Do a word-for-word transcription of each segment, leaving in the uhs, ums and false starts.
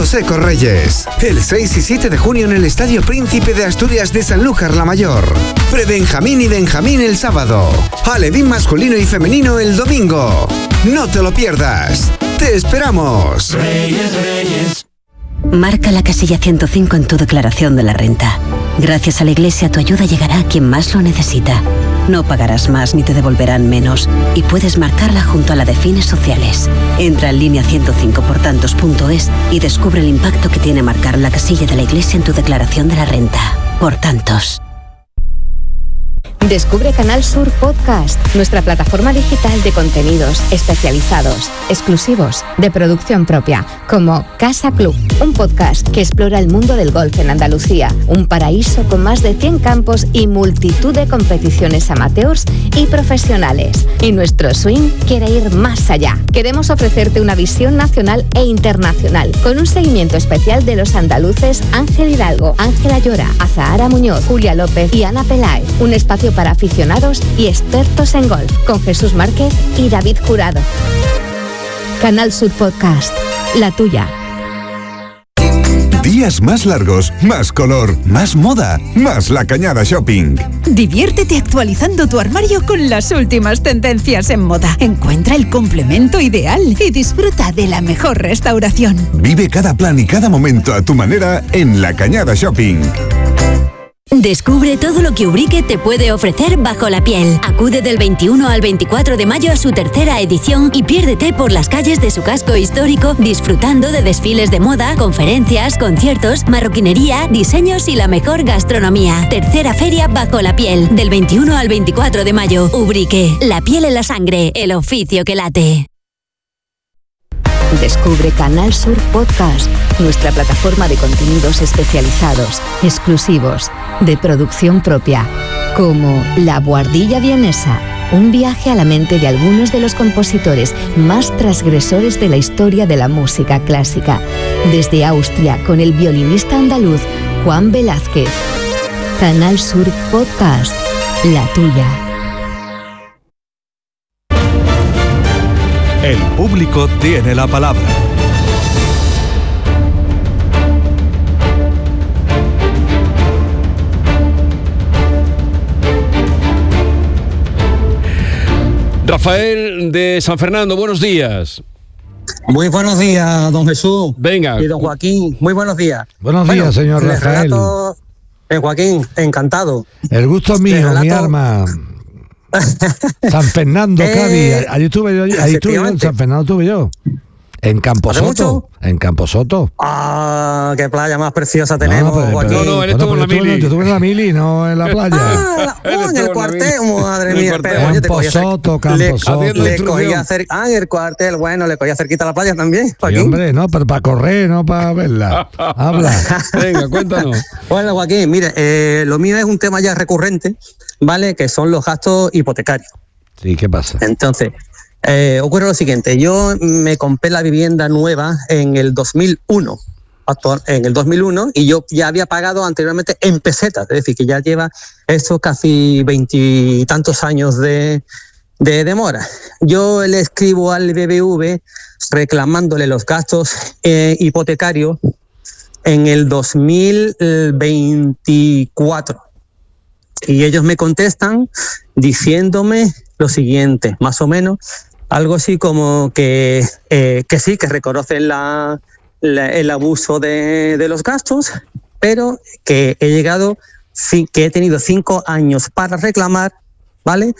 José Correyes. El seis y siete de junio en el Estadio Príncipe de Asturias de Sanlúcar la Mayor. Pre-Benjamín y Benjamín el sábado. Alevín masculino y femenino el domingo. No te lo pierdas. ¡Te esperamos! Reyes, Reyes. Marca la casilla ciento cinco en tu declaración de la renta. Gracias a la Iglesia tu ayuda llegará a quien más lo necesita. No pagarás más ni te devolverán menos y puedes marcarla junto a la de fines sociales. Entra en línea ciento cinco por tantos punto es y descubre el impacto que tiene marcar la casilla de la Iglesia en tu declaración de la renta. Por tantos. Descubre Canal Sur Podcast, nuestra plataforma digital de contenidos especializados, exclusivos, de producción propia, como Casa Club, un podcast que explora el mundo del golf en Andalucía, un paraíso con más de cien campos y multitud de competiciones amateurs y profesionales. Y nuestro swing quiere ir más allá. Queremos ofrecerte una visión nacional e internacional, con un seguimiento especial de los andaluces Ángel Hidalgo, Ángela Llora, Azahara Muñoz, Julia López y Ana Peláez. Un espacio para aficionados y expertos en golf, con Jesús Márquez y David Jurado. Canal Sur Podcast, la tuya. Días más largos, más color, más moda, más La Cañada Shopping. Diviértete actualizando tu armario con las últimas tendencias en moda. Encuentra el complemento ideal y disfruta de la mejor restauración. Vive cada plan y cada momento a tu manera en La Cañada Shopping. Descubre todo lo que Ubrique te puede ofrecer bajo la piel. Acude del veintiuno al veinticuatro de mayo a su tercera edición y piérdete por las calles de su casco histórico disfrutando de desfiles de moda, conferencias, conciertos, marroquinería, diseños y la mejor gastronomía. Tercera feria bajo la piel, del veintiuno al veinticuatro de mayo. Ubrique, la piel en la sangre, el oficio que late. Descubre Canal Sur Podcast, nuestra plataforma de contenidos especializados, exclusivos, de producción propia, como La Buhardilla Vienesa, un viaje a la mente de algunos de los compositores más transgresores de la historia de la música clásica, desde Austria con el violinista andaluz Juan Velázquez. Canal Sur Podcast, la tuya. El público tiene la palabra. Rafael de San Fernando, buenos días. Muy buenos días, don Jesús. Venga. Y don Joaquín, muy buenos días. Buenos bueno, días, señor Rafael. Relato, eh, Joaquín, encantado. El gusto es mío, relato... mi arma. San Fernando, eh, Cádiz. Allí estuve yo, ahí estuve yo, en San Fernando estuve yo. En Camposoto. En Camposoto. Ah, qué playa más preciosa tenemos, no, pero, Joaquín. No, no, él estuvo bueno, en la Mili. Yo estuve en la Mili, no en la playa. Ah, oh, en el cuartel, madre mía. Camposoto, Camposoto. Le, le cogía cer- ah, en el cuartel, bueno, le cogía cerquita a la playa también, Joaquín. Sí, hombre, no, pero para correr, no para verla. Habla. Venga, cuéntanos. Bueno, Joaquín, mire, eh, lo mío es un tema ya recurrente, ¿vale? Que son los gastos hipotecarios. Sí, ¿qué pasa? Entonces, eh, ocurre lo siguiente. Yo me compré la vivienda nueva en el dos mil uno, actual, en el dos mil uno, y yo ya había pagado anteriormente en pesetas, es decir, que ya lleva esto casi veintitantos años de, de demora. Yo le escribo al B B V reclamándole los gastos eh, hipotecarios en el dos mil veinticuatro. Y ellos me contestan diciéndome lo siguiente, más o menos, algo así como que, eh, que sí, que reconocen la, la, el abuso de, de los gastos, pero que he llegado, que he tenido cinco años para reclamar, ¿vale?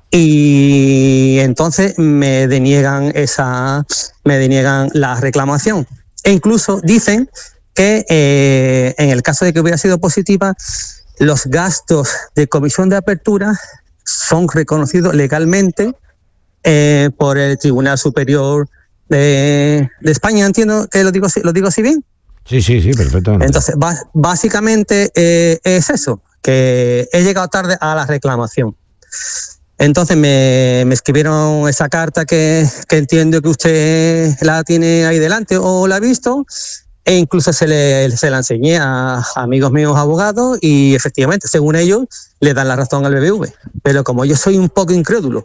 Y entonces me deniegan esa, me deniegan la reclamación. E incluso dicen que eh, en el caso de que hubiera sido positiva, los gastos de comisión de apertura son reconocidos legalmente eh, por el Tribunal Superior de, de España. Entiendo que lo digo, lo digo así bien. Sí, sí, sí, perfectamente. Entonces, ba- básicamente eh, es eso, que he llegado tarde a la reclamación. Entonces me, me escribieron esa carta que, que entiendo que usted la tiene ahí delante o la ha visto, e incluso se, le, se la enseñé a amigos míos abogados y efectivamente, según ellos, le dan la razón al B B V. Pero como yo soy un poco incrédulo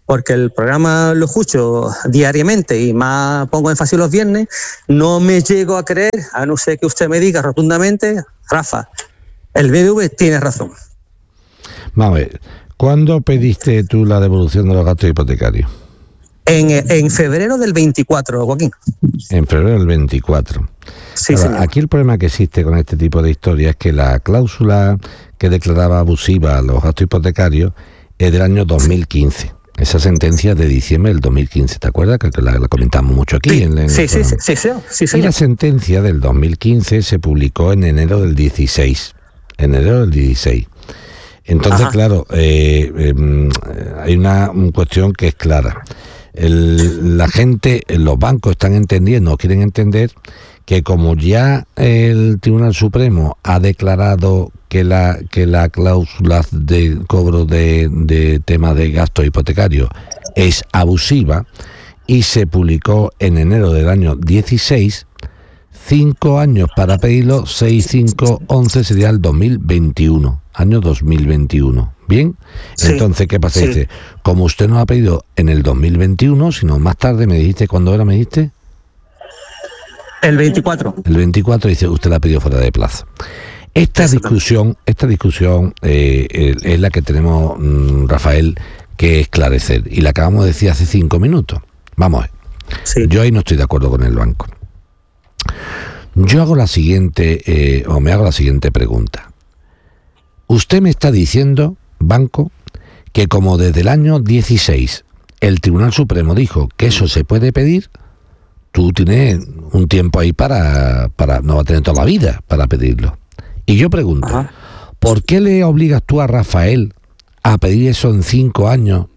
porque el programa lo escucho diariamente y más pongo énfasis los viernes, no me llego a creer, a no ser que usted me diga rotundamente, Rafa, el B B V tiene razón. Vamos a ver, ¿cuándo pediste tú la devolución de los gastos hipotecarios? En, en febrero del veinticuatro, Joaquín. En febrero del veinticuatro. Sí, Ahora, señor. aquí el problema que existe con este tipo de historias es que la cláusula que declaraba abusiva los gastos hipotecarios es del año dos mil quince. Esa sentencia de diciembre del dos mil quince, ¿te acuerdas? Que la, la comentamos mucho aquí. Sí, en, en sí, sí, sí, sí, sí, sí, señor. Y la sentencia del dos mil quince se publicó en enero del dieciséis. Enero del dieciséis. Entonces, Ajá. claro, eh, eh, hay una, una cuestión que es clara. El, la gente, los bancos están entendiendo, quieren entender que como ya el Tribunal Supremo ha declarado que la que la cláusula de cobro de, de tema de gastos hipotecarios es abusiva y se publicó en enero del año dieciséis, cinco años para pedirlo, seis, cinco, once sería el dos mil veintiuno, año dos mil veintiuno. ¿Bien? Sí, entonces, ¿qué pasa? Sí. Dice, como usted no ha pedido en el dos mil veintiuno, sino más tarde, me dijiste, ¿cuándo era, me dijiste? El veinticuatro. El veinticuatro, dice, usted la ha pedido fuera de plazo. Esta discusión, esta discusión eh, es la que tenemos, mm, Rafael, que esclarecer. Y la acabamos de decir hace cinco minutos. Vamos a ver. Sí. Yo ahí no estoy de acuerdo con el banco. Yo hago la siguiente, eh, o me hago la siguiente pregunta. Usted me está diciendo, banco, que como desde el año dieciséis el Tribunal Supremo dijo que eso se puede pedir, tú tienes un tiempo ahí para, para no va a tener toda la vida para pedirlo. Y yo pregunto, Ajá. ¿por qué le obligas tú a Rafael a pedir eso en cinco años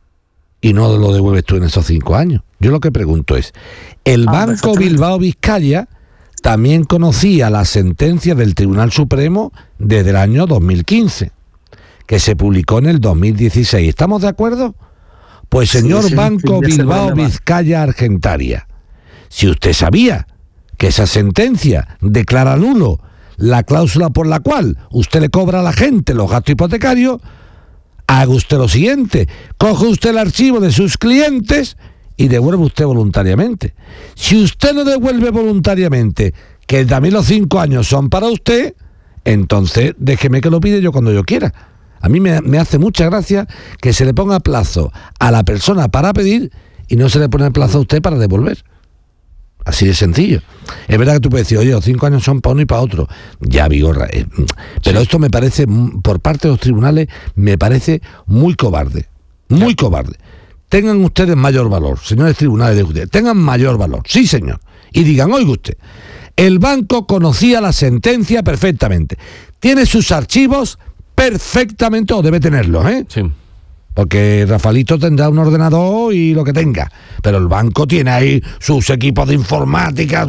y no lo devuelves tú en esos cinco años? Yo lo que pregunto es, el ah, Banco Bilbao Vizcaya también conocía la sentencia del Tribunal Supremo desde el año dos mil quince, que se publicó en el dos mil dieciséis. ¿Estamos de acuerdo? Pues señor sí, sí, Banco sí, Bilbao Vizcaya Argentaria, si usted sabía que esa sentencia declara nulo la cláusula por la cual usted le cobra a la gente los gastos hipotecarios, haga usted lo siguiente, coge usted el archivo de sus clientes y devuelve usted voluntariamente. Si usted no devuelve voluntariamente, que también los cinco años son para usted, entonces déjeme que lo pide yo cuando yo quiera. A mí me, me hace mucha gracia que se le ponga plazo a la persona para pedir y no se le pone plazo a usted para devolver. Así de sencillo. Es verdad que tú puedes decir, oye, los cinco años son para uno y para otro. Ya, Vigorra. Eh, pero sí. Esto me parece, por parte de los tribunales, me parece muy cobarde. Muy ya. cobarde. Tengan ustedes mayor valor, señores tribunales de justicia. Tengan mayor valor. Sí, señor. Y digan, oiga usted, el banco conocía la sentencia perfectamente. Tiene sus archivos perfectamente, o debe tenerlos, ¿eh? Sí. Porque Rafaelito tendrá un ordenador y lo que tenga, pero el banco tiene ahí sus equipos de informática.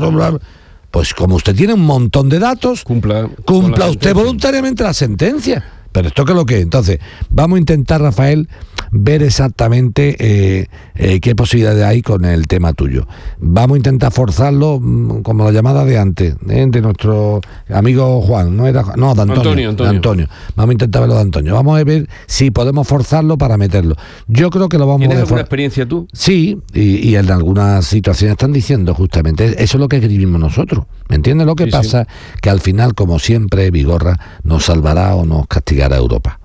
Pues como usted tiene un montón de datos, cumpla, cumpla usted voluntariamente la sentencia. Pero esto que es lo que es. Entonces, vamos a intentar, Rafael, ver exactamente eh, eh, qué posibilidades hay con el tema tuyo. Vamos a intentar forzarlo, como la llamada de antes, ¿eh? de nuestro amigo Juan, no era no, de Antonio, Antonio, Antonio. De Antonio. Vamos a intentar verlo de Antonio. Vamos a ver si podemos forzarlo para meterlo. Yo creo que lo vamos a... ¿Tienes alguna experiencia tú? Sí, y, y en algunas situaciones están diciendo justamente, eso es lo que escribimos nosotros. ¿Me entiendes? Lo que sí, pasa sí. que al final, como siempre, Vigorra nos salvará o nos castigará a Europa.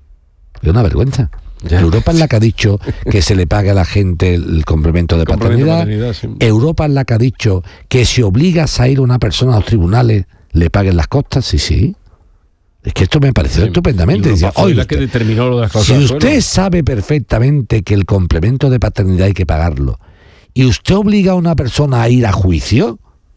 Es una vergüenza. Ya. Europa es la que ha dicho que se le pague a la gente el complemento de complemento paternidad. paternidad sí. Europa es la que ha dicho que si obligas a ir a una persona a los tribunales, le paguen las costas. Sí, sí. Es que esto me pareció sí. estupendamente. Decía, fue la que determinó lo de las si usted sabe perfectamente que el complemento de paternidad hay que pagarlo y usted obliga a una persona a ir a juicio,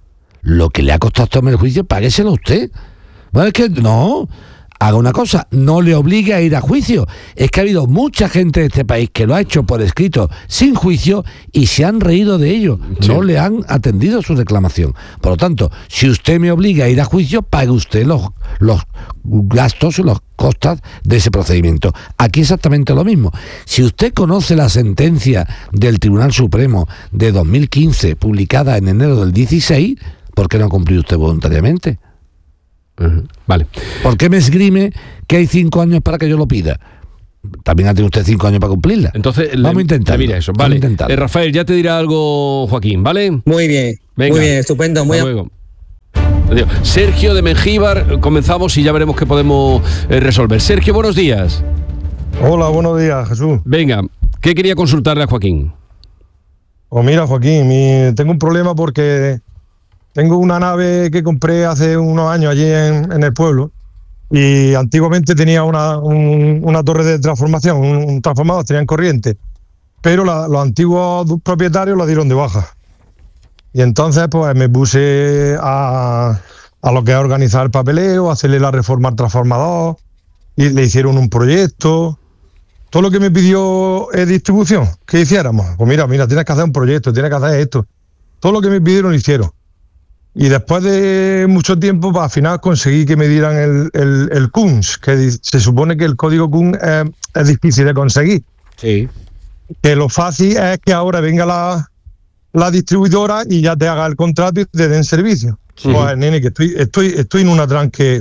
lo que le ha costado tomar el juicio, págueselo usted. Bueno, es que no... Haga una cosa, no le obligue a ir a juicio. Es que ha habido mucha gente de este país que lo ha hecho por escrito sin juicio y se han reído de ello. Sí. No le han atendido su reclamación. Por lo tanto, si usted me obliga a ir a juicio, pague usted los, los gastos y los costas de ese procedimiento. Aquí exactamente lo mismo. Si usted conoce la sentencia del Tribunal Supremo de dos mil quince, publicada en enero del dieciséis, ¿por qué no cumplió usted voluntariamente? Uh-huh. Vale. ¿Por qué me esgrime que hay cinco años para que yo lo pida? También ha tenido usted cinco años para cumplirla. Entonces, vamos a intentar. Mira eso, vale. Eh, Rafael, ya te dirá algo Joaquín, ¿vale? Muy bien. Venga. Muy bien, estupendo. Muy Hasta luego. Adiós. Sergio de Mengíbar, comenzamos y ya veremos qué podemos eh, resolver. Sergio, buenos días. Hola, buenos días, Jesús. Venga, ¿qué quería consultarle a Joaquín? Pues mira, Joaquín, mi, tengo un problema porque tengo una nave que compré hace unos años allí en, en el pueblo y antiguamente tenía una, un, una torre de transformación, un, un transformador, tenían corriente, pero la, los antiguos propietarios la dieron de baja. Y entonces pues me puse a, a lo que es organizar el papeleo, hacerle la reforma al transformador, y le hicieron un proyecto. Todo lo que me pidió es distribución, que hiciéramos. Pues mira, mira, tienes que hacer un proyecto, tienes que hacer esto. Todo lo que me pidieron lo hicieron. Y después de mucho tiempo, pues, al final conseguí que me dieran el, el, el C U N S, que se supone que el código C U N S es, es difícil de conseguir. Sí. Que lo fácil es que ahora venga la... la distribuidora y ya te haga el contrato y te den servicio. Sí. Pues nene, que estoy, estoy, estoy en una tranque,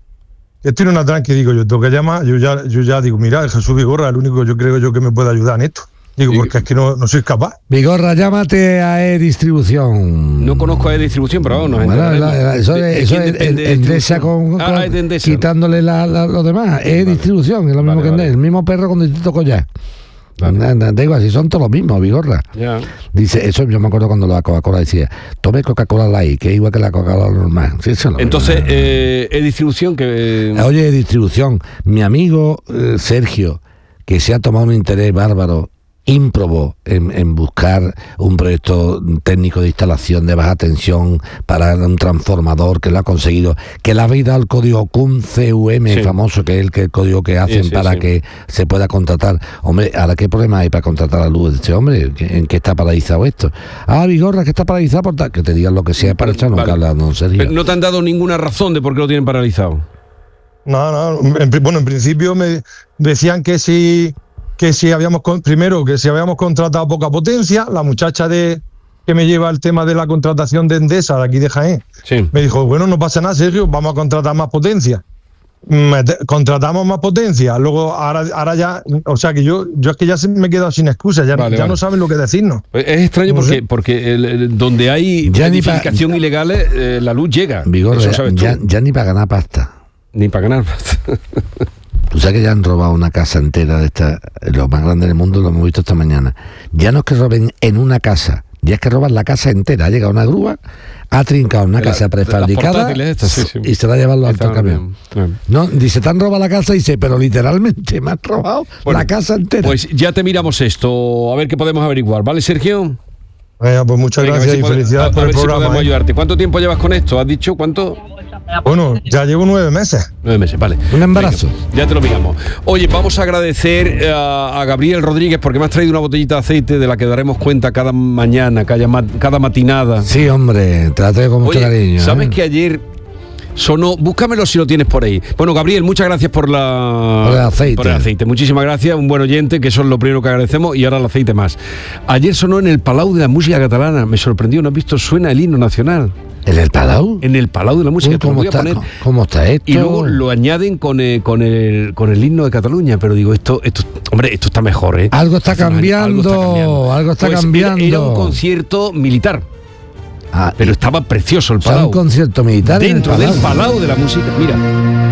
estoy en una tranque, digo yo, tengo que llamar, yo ya, yo ya digo, mira, el Jesús Vigorra es el único que yo creo yo que me puede ayudar en esto. Digo, sí. Porque es que no, no soy capaz. Vigorra, llámate a E-Distribución. No conozco a E-Distribución, pero vamos, no bueno, la, la, eso de, eso es Endesa con, ah, con Endesa. Quitándole la, la, lo demás. E-Distribución, es lo mismo vale, que vale. El mismo perro con distinto collar. Vale. Da igual, si son todos los mismos, Vigorra. Yeah. Dice, eso yo me acuerdo cuando la Coca-Cola decía, tome Coca-Cola Light, que es igual que la Coca-Cola normal. Sí, eso es entonces, eh, ¿es distribución que...? Eh... Oye, distribución, mi amigo eh, Sergio, que se ha tomado un interés bárbaro, ímprobo en, en buscar un proyecto técnico de instalación de baja tensión para un transformador, que lo ha conseguido, que le habéis dado el código C U M, C U M, sí. Famoso, que es el, que, el código que hacen sí, sí, para sí. que se pueda contratar. Hombre, ahora qué problema hay para contratar la luz de este hombre, ¿en qué está paralizado esto? Ah, Vigorra, que está paralizado por tal, que te digan lo que sea para echar un vale. cable, no, Sergio. Pero no te han dado ninguna razón de por qué lo tienen paralizado. No, no, en, bueno, en principio me decían que si que si habíamos, primero, que si habíamos contratado poca potencia, la muchacha de que me lleva el tema de la contratación de Endesa, de aquí de Jaén, sí. me dijo, bueno, no pasa nada, Sergio, vamos a contratar más potencia. Mete, contratamos más potencia, luego ahora, ahora ya, o sea que yo, yo es que ya me he quedado sin excusas, ya, vale, ya vale. no saben lo que decirnos. Es extraño no porque, sé. porque el, el, donde hay ya edificación pa, ilegales, eh, la luz llega. Vigor, eso sabes ya, ya ni para ganar pasta. Ni para ganar pasta. Tú sabes que ya han robado una casa entera de esta, lo más grande del mundo, lo hemos visto esta mañana. Ya no es que roben en una casa, ya es que roban la casa entera. Ha llegado una grúa, ha trincado una la, casa prefabricada estas, sí, sí. y se la ha llevado al alto camión. Bien. No, dice, te han robado la casa, y dice, pero literalmente me han robado bueno, la casa entera. Pues ya te miramos esto, a ver qué podemos averiguar, ¿vale, Sergio? Venga, pues muchas Venga, gracias si y pode, felicidades a, por a el ver programa. Si podemos ¿eh? ayudarte. ¿Cuánto tiempo llevas con esto? ¿Has dicho cuánto? Bueno, ya llevo nueve meses. Nueve meses, vale. Un embarazo. Venga, ya te lo miramos. Oye, vamos a agradecer a, a Gabriel Rodríguez porque me has traído una botellita de aceite de la que daremos cuenta cada mañana, cada, cada matinada. Sí, hombre, te la traigo con mucho Oye, cariño. ¿sabes ¿eh? que ayer sonó? Búscamelo si lo tienes por ahí. Bueno, Gabriel, muchas gracias por la por el aceite. Por el aceite. Muchísimas gracias, un buen oyente, que eso es lo primero que agradecemos, y ahora el aceite más. Ayer sonó en el Palau de la Música Catalana. Me sorprendió, ¿no has visto? Suena el himno nacional. ¿En el Palau? En el Palau de la Música. Uy, ¿cómo, está, poner, ¿Cómo está esto? Y luego lo añaden con, eh, con, el, con el himno de Cataluña. Pero digo, esto, esto hombre, esto está mejor, ¿eh? Algo está cambiando, algo está cambiando. Algo está pues cambiando. Era, era un concierto militar. Ah, pero estaba precioso el Palau. O sea, un concierto militar dentro en el del Palau de la Música. Mira.